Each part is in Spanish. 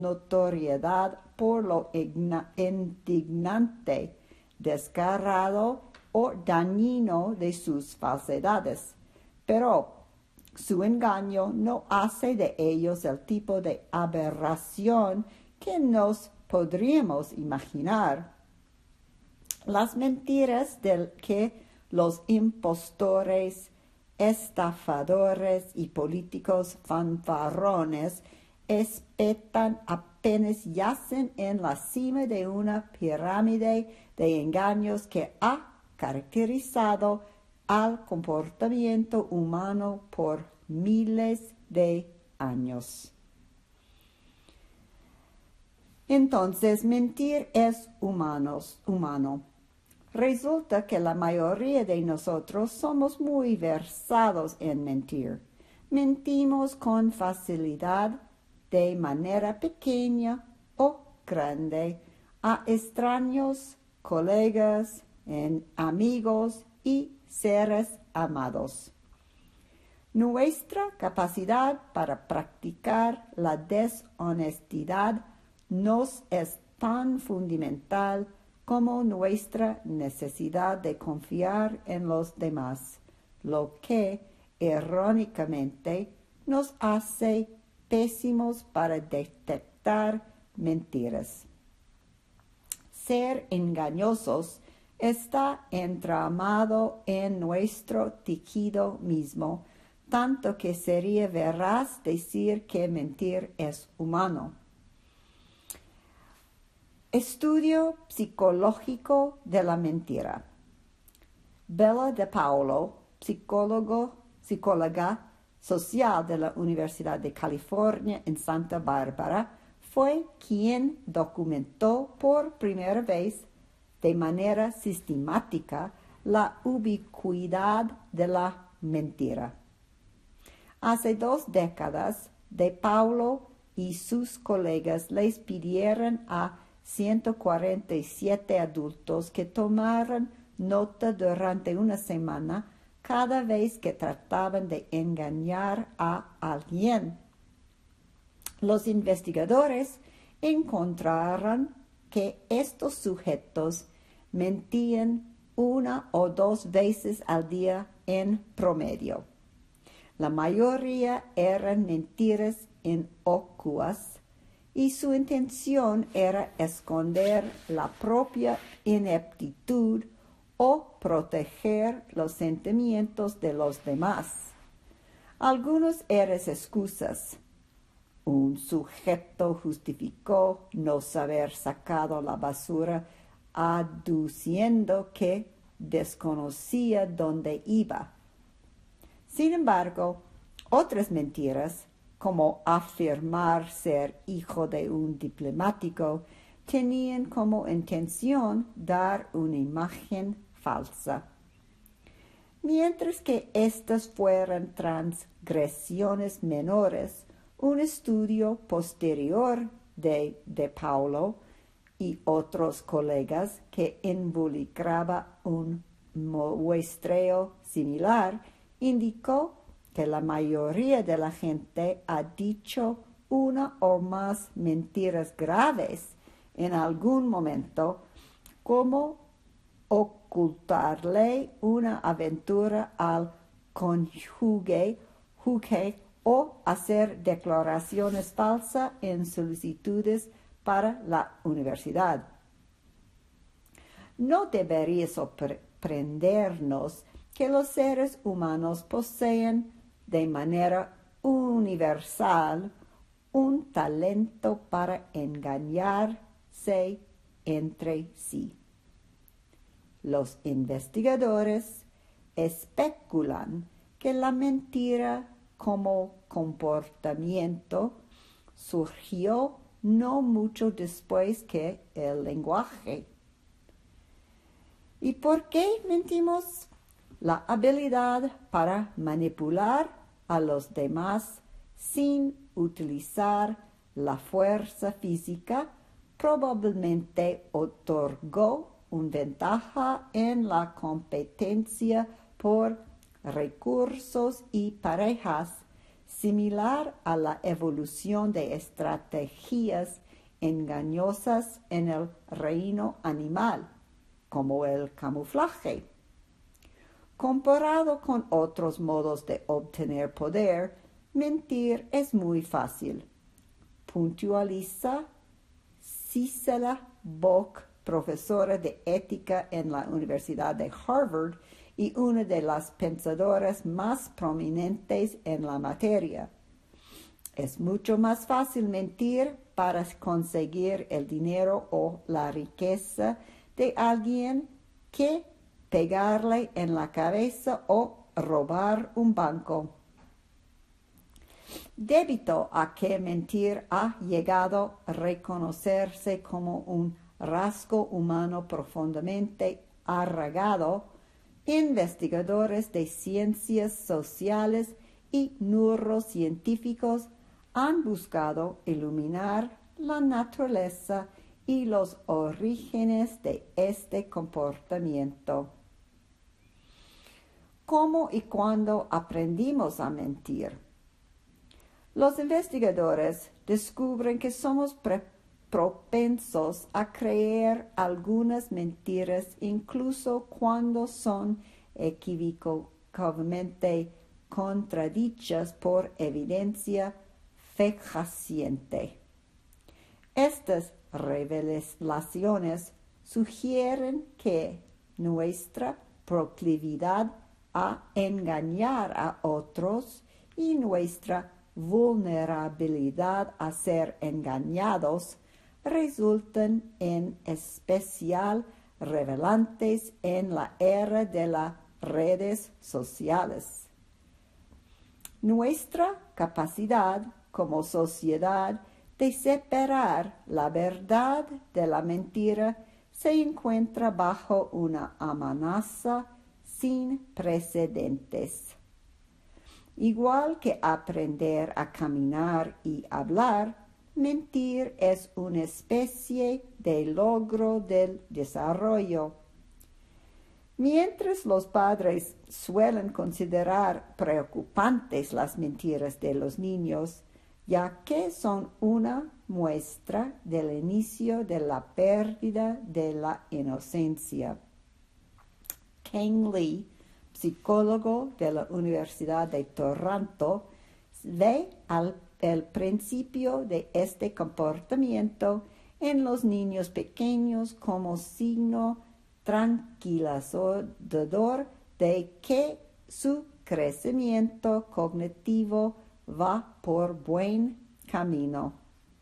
notoriedad por lo indignante, descarado o dañino de sus falsedades. Pero su engaño no hace de ellos el tipo de aberración que nos podríamos imaginar. Las mentiras del que los impostores, estafadores y políticos fanfarrones espetan apenas yacen en la cima de una pirámide de engaños que ha caracterizado al comportamiento humano por miles de años. Entonces, mentir es humano. Resulta que la mayoría de nosotros somos muy versados en mentir. Mentimos con facilidad, de manera pequeña o grande, a extraños, colegas, amigos y seres amados. Nuestra capacidad para practicar la deshonestidad nos es tan fundamental como nuestra necesidad de confiar en los demás, lo que, irónicamente, nos hace pésimos para detectar mentiras. Ser engañosos está entramado en nuestro tejido mismo, tanto que sería veraz decir que mentir es humano. Estudio psicológico de la mentira. Bella De Paulo, psicóloga social de la Universidad de California en Santa Bárbara, fue quien documentó por primera vez de manera sistemática la ubicuidad de la mentira. Hace 2 décadas, De Paulo y sus colegas les pidieron a 147 adultos que tomaran nota durante una semana cada vez que trataban de engañar a alguien. Los investigadores encontraron que estos sujetos mentían 1 o 2 veces al día en promedio. La mayoría eran mentiras inocuas y su intención era esconder la propia ineptitud o proteger los sentimientos de los demás. Algunos eran excusas. Un sujeto justificó no haber sacado la basura aduciendo que desconocía dónde iba. Sin embargo, otras mentiras, como afirmar ser hijo de un diplomático, tenían como intención dar una imagen falsa. Mientras que estas fueran transgresiones menores, un estudio posterior de Paulo y otros colegas que involucraba un muestreo similar indicó que la mayoría de la gente ha dicho 1 o más mentiras graves en algún momento, como ocultarle una aventura al cónyuge o hacer declaraciones falsas en solicitudes para la universidad. No debería sorprendernos que los seres humanos poseen de manera universal un talento para engañarse entre sí. Los investigadores especulan que la mentira como comportamiento surgió no mucho después que el lenguaje. ¿Y por qué mentimos? La habilidad para manipular a los demás sin utilizar la fuerza física probablemente otorgó una ventaja en la competencia por recursos y parejas, similar a la evolución de estrategias engañosas en el reino animal, como el camuflaje. Comparado con otros modos de obtener poder, mentir es muy fácil. Puntualiza Cicely Bock, profesora de ética en la Universidad de Harvard y una de las pensadoras más prominentes en la materia. Es mucho más fácil mentir para conseguir el dinero o la riqueza de alguien que pegarle en la cabeza o robar un banco. Debido a que mentir ha llegado a reconocerse como un rasgo humano profundamente arraigado, investigadores de ciencias sociales y neurocientíficos han buscado iluminar la naturaleza y los orígenes de este comportamiento. ¿Cómo y cuándo aprendimos a mentir? Los investigadores descubren que somos propensos a creer algunas mentiras incluso cuando son equivocadamente contradichas por evidencia fehaciente. Estas revelaciones sugieren que nuestra proclividad a engañar a otros y nuestra vulnerabilidad a ser engañados resultan en especial relevantes en la era de las redes sociales. Nuestra capacidad como sociedad de separar la verdad de la mentira se encuentra bajo una amenaza sin precedentes. Igual que aprender a caminar y hablar, mentir es una especie de logro del desarrollo. Mientras los padres suelen considerar preocupantes las mentiras de los niños, ya que son una muestra del inicio de la pérdida de la inocencia. Kang Lee, psicólogo de la Universidad de Toronto, ve el principio de este comportamiento en los niños pequeños como signo tranquilizador de que su crecimiento cognitivo va por buen camino.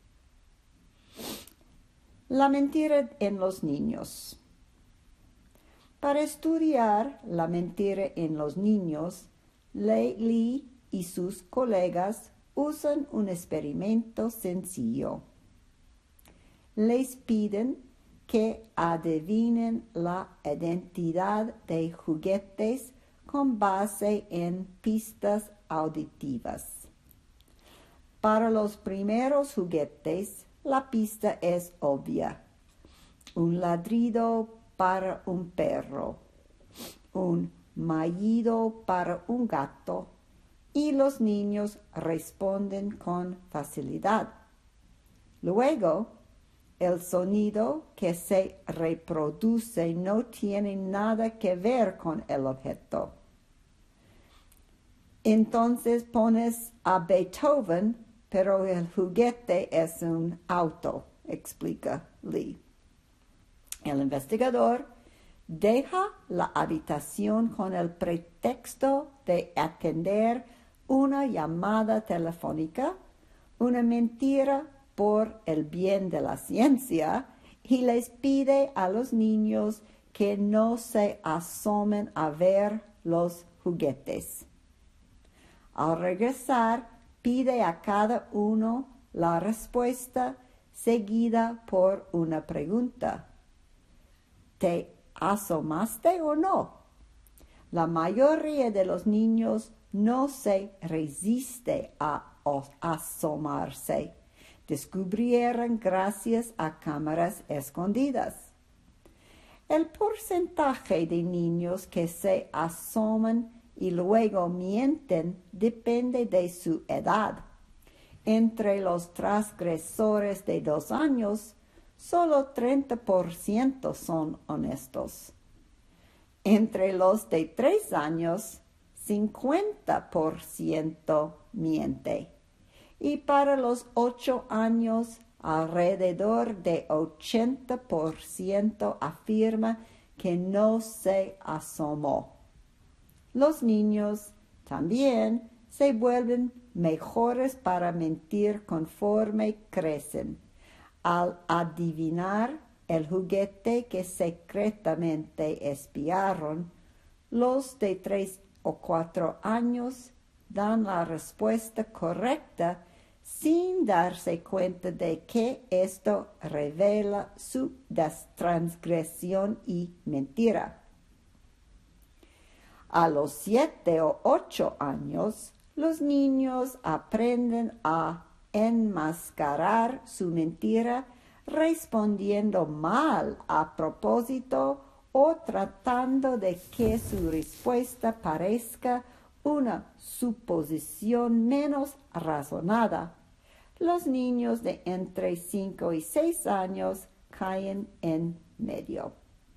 La mentira en los niños. Para estudiar la mentira en los niños, Lee y sus colegas usan un experimento sencillo. Les piden que adivinen la identidad de juguetes con base en pistas auditivas. Para los primeros juguetes, la pista es obvia. Un ladrido para un perro, un maullido para un gato, y los niños responden con facilidad. Luego, el sonido que se reproduce no tiene nada que ver con el objeto. Entonces pones a Beethoven, pero el juguete es un auto, explica Lee. El investigador deja la habitación con el pretexto de atender una llamada telefónica, una mentira por el bien de la ciencia, y les pide a los niños que no se asomen a ver los juguetes. Al regresar, pide a cada uno la respuesta seguida por una pregunta. ¿Te asomaste o no? La mayoría de los niños no se resiste a asomarse. Descubrieron gracias a cámaras escondidas. El porcentaje de niños que se asoman y luego mienten depende de su edad. Entre los transgresores de 2 años, solo 30% son honestos. Entre los de 3 años, 50% miente. Y para los 8 años, alrededor de 80% afirma que no se asomó. Los niños también se vuelven mejores para mentir conforme crecen. Al adivinar el juguete que secretamente espiaron, los de 3 o 4 años dan la respuesta correcta sin darse cuenta de que esto revela su transgresión y mentira. A los 7 o 8 años, los niños aprenden a enmascarar su mentira respondiendo mal a propósito o tratando de que su respuesta parezca una suposición menos razonada. Los niños de entre 5 y 6 años caen en medio.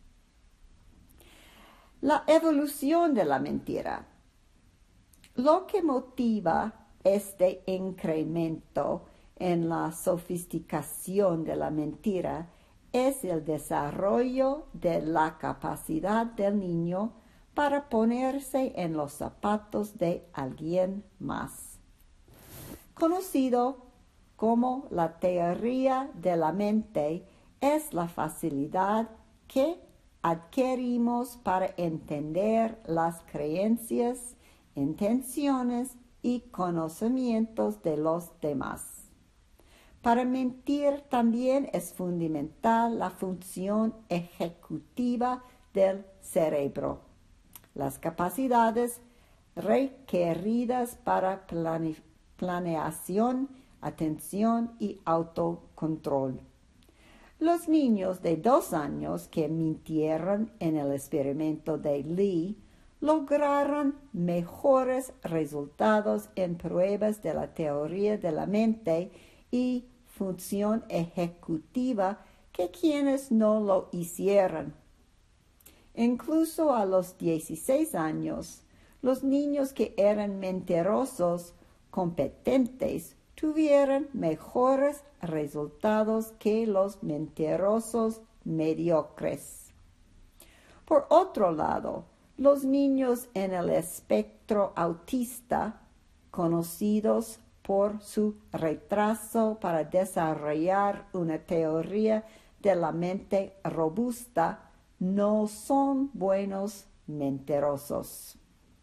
La evolución de la mentira. Lo que motiva este incremento en la sofisticación de la mentira es el desarrollo de la capacidad del niño para ponerse en los zapatos de alguien más. Conocido como la teoría de la mente, es la facilidad que adquirimos para entender las creencias, intenciones y conocimientos de los demás. Para mentir también es fundamental la función ejecutiva del cerebro, las capacidades requeridas para planeación, atención y autocontrol. Los niños de 2 años que mintieron en el experimento de Lee lograron mejores resultados en pruebas de la teoría de la mente y función ejecutiva que quienes no lo hicieron. Incluso a los 16 años, los niños que eran mentirosos competentes tuvieron mejores resultados que los mentirosos mediocres. Por otro lado, los niños en el espectro autista, conocidos por su retraso para desarrollar una teoría de la mente robusta, no son buenos mentirosos.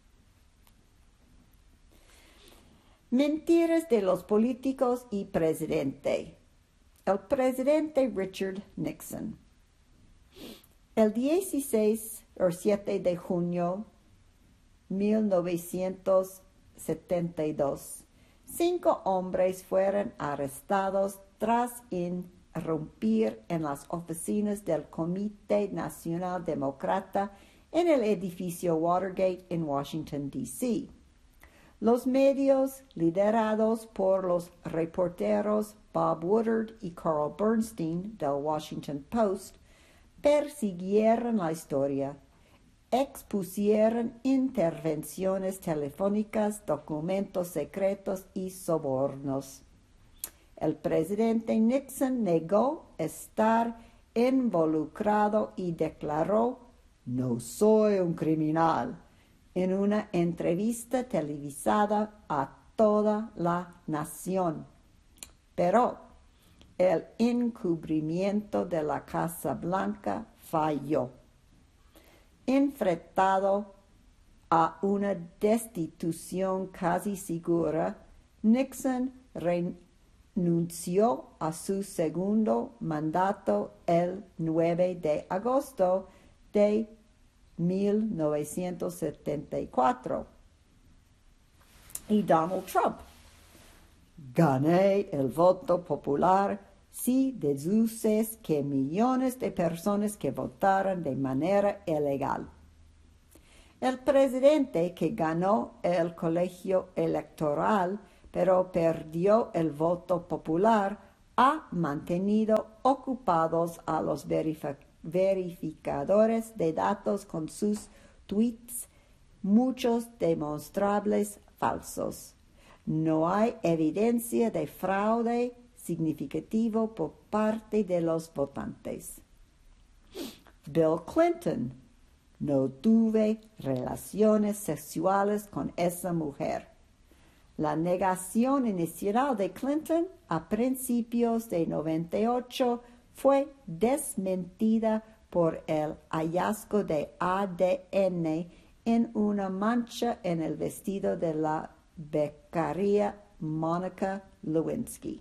Mentiras de los políticos y presidente. El presidente Richard Nixon. El 7 de junio de 1972, 5 hombres fueron arrestados tras irrumpir en las oficinas del Comité Nacional Demócrata en el edificio Watergate en Washington, D.C. Los medios, liderados por los reporteros Bob Woodward y Carl Bernstein del Washington Post, persiguieron la historia, expusieron intervenciones telefónicas, documentos secretos y sobornos. El presidente Nixon negó estar involucrado y declaró: "No soy un criminal", en una entrevista televisada a toda la nación. Pero el encubrimiento de la Casa Blanca falló. Enfrentado a una destitución casi segura, Nixon renunció a su segundo mandato el 9 de agosto de 1974. Y Donald Trump: "Gané el voto popular si deduces que millones de personas que votaron de manera ilegal". El presidente que ganó el colegio electoral, pero perdió el voto popular, ha mantenido ocupados a los verificadores de datos con sus tweets, muchos demostrables falsos. No hay evidencia de fraude significativo por parte de los votantes. Bill Clinton: no tuve relaciones sexuales con esa mujer. La negación inicial de Clinton a principios de 98 fue desmentida por el hallazgo de ADN en una mancha en el vestido de la becaria Monica Lewinsky.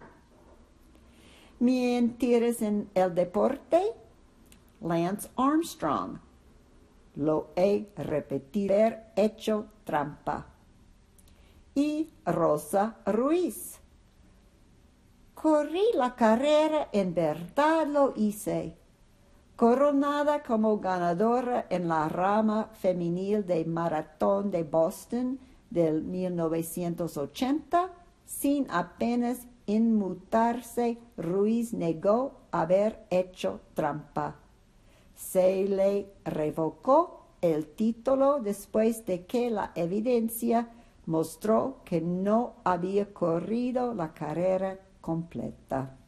¿Mentiras en el deporte? Lance Armstrong: lo he repetido, haber hecho trampa. Y Rosa Ruiz: corrí la carrera, en verdad lo hice. Coronada como ganadora en la rama femenil de maratón de Boston del 1980, sin apenas inmutarse, Ruiz negó haber hecho trampa. Se le revocó el título después de que la evidencia mostró que no había corrido la carrera completa.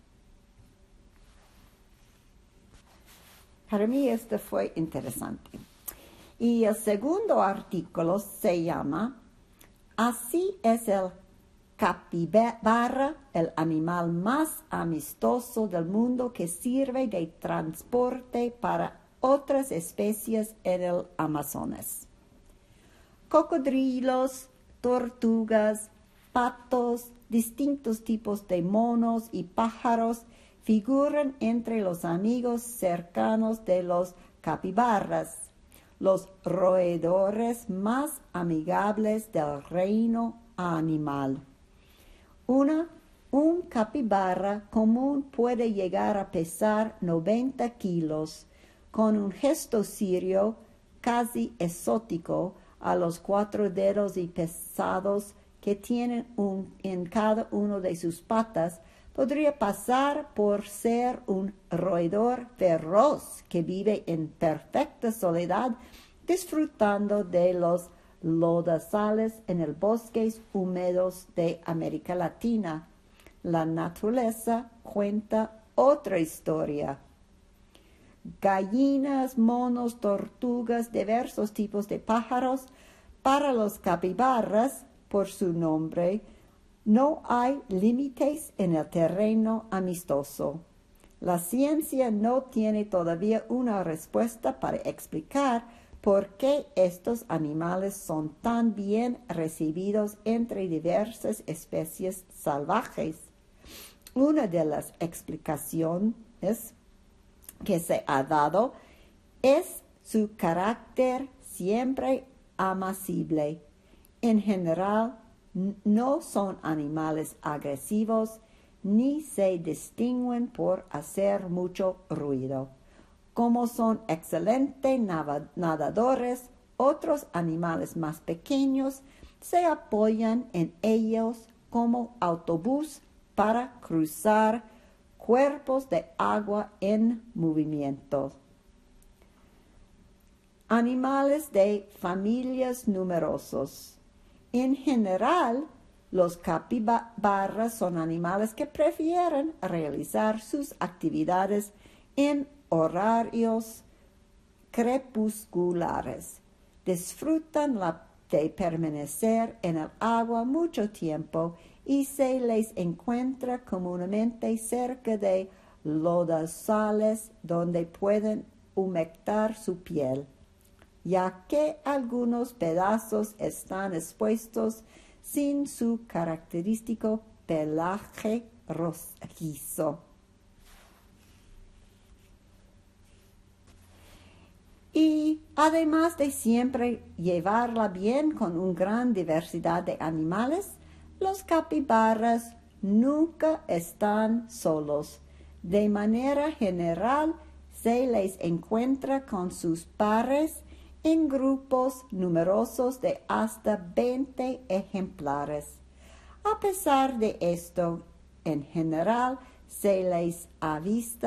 Para mí esto fue interesante. Y el segundo artículo se llama Así es el capibara, el animal más amistoso del mundo que sirve de transporte para otras especies en el Amazonas. Cocodrilos, tortugas, patos, distintos tipos de monos y pájaros figuran entre los amigos cercanos de los capibaras, los roedores más amigables del reino animal. Un capibara común puede llegar a pesar 90 kilos, con un gesto sirio casi exótico a los 4 dedos y pesados que tienen en cada uno de sus patas. Podría pasar por ser un roedor feroz que vive en perfecta soledad, disfrutando de los lodazales en los bosques húmedos de América Latina. La naturaleza cuenta otra historia. Gallinas, monos, tortugas, diversos tipos de pájaros. Para los capibaras, por su nombre, no hay límites en el terreno amistoso. La ciencia no tiene todavía una respuesta para explicar por qué estos animales son tan bien recibidos entre diversas especies salvajes. Una de las explicaciones que se ha dado es su carácter siempre apacible. En general, no son animales agresivos ni se distinguen por hacer mucho ruido. Como son excelentes nadadores, otros animales más pequeños se apoyan en ellos como autobús para cruzar cuerpos de agua en movimiento. Animales de familias numerosos. En general, los capibaras son animales que prefieren realizar sus actividades en horarios crepusculares. Disfrutan de permanecer en el agua mucho tiempo y se les encuentra comúnmente cerca de lodazales donde pueden humectar su piel, ya que algunos pedazos están expuestos sin su característico pelaje rojizo. Y además de siempre llevarla bien con una gran diversidad de animales, los capibaras nunca están solos. De manera general, se les encuentra con sus pares en grupos numerosos de hasta 20 ejemplares. A pesar de esto, en general se les avista